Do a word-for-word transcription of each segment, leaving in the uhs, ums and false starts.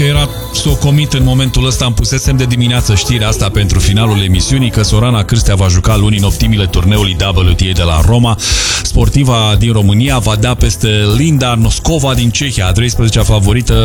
era socomit în momentul ăsta, îmi pusesem de dimineață știrea asta pentru finalul emisiunii, că Sorana Cârstea va juca luni în optimile turneului W T A de la Roma. Sportiva din România va da peste Linda Noskova din Cehia, a treisprezecea favorită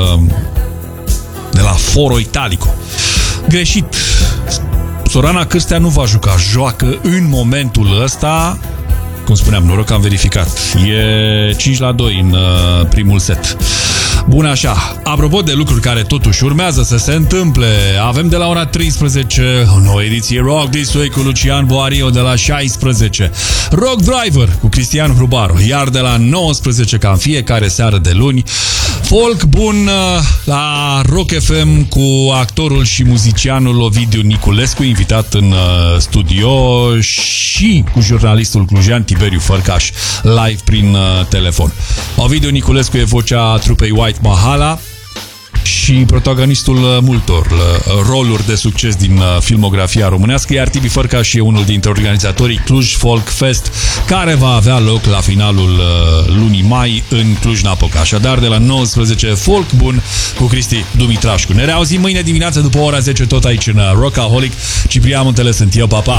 de la Foro Italico. Greșit. Sorana Cârstea nu va juca, joacă în momentul ăsta. Cum spuneam, noroc că am verificat. E cinci la doi în uh, primul set. Bun așa, apropo de lucruri care totuși urmează să se întâmple, avem de la ora treisprezece o nouă ediție Rock This Way cu Lucian Boario de la șaisprezece, Rock Driver cu Cristian Hrubaru, iar de la nouăsprezece, ca în fiecare seară de luni, folk bun la Rock F M cu actorul și muzicianul Ovidiu Niculescu, invitat în studio, și cu jurnalistul clujean Tiberiu Fărcaș, live prin telefon. Ovidiu Niculescu e vocea trupei White Mahala și protagonistul multor roluri de succes din filmografia românească, iar Tibi Fărcaș e unul dintre organizatorii Cluj Folk Fest, care va avea loc la finalul lunii mai în Cluj-Napoca. Așadar, de la nouăsprezece, folk bun cu Cristi Dumitrașcu. Ne reauzim mâine dimineață după ora zece, tot aici în Rockaholic. Ciprian Muntele sunt eu, papa!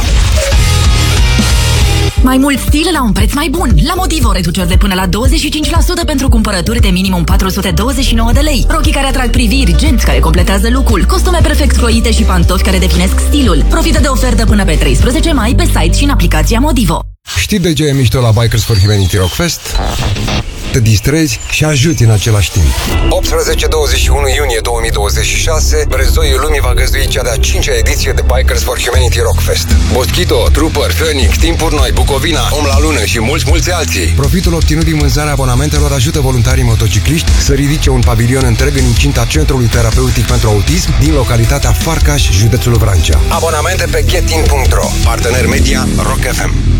Mai mult stil la un preț mai bun. La Motivo, reduceri de până la douăzeci și cinci la sută pentru cumpărături de minimum patru sute douăzeci și nouă de lei. Rochii care atrag priviri, genți care completează look-ul, costume perfect croite și pantofi care definesc stilul. Profită de ofertă până pe treisprezece mai pe site și în aplicația Motivo. Știi de ce e mișto la Bikers for Humanity Rock Fest? Te distrezi și ajuți în același timp. optsprezece douăzeci și unu iunie două mii douăzeci și șase, Brezoiul Lumii va găzdui cea de-a cincea ediție de Bikers for Humanity Rock Fest. Boschito, Trooper, Phoenix, Timpuri Noi, Bucovina, Om la Lună și mulți, mulți alții. Profitul obținut din vânzarea abonamentelor ajută voluntarii motocicliști să ridice un pavilion întreg în incinta Centrului Terapeutic pentru Autism din localitatea Farcaș, județul Vrancea. Abonamente pe getin punct ro. Partener media Rock F M.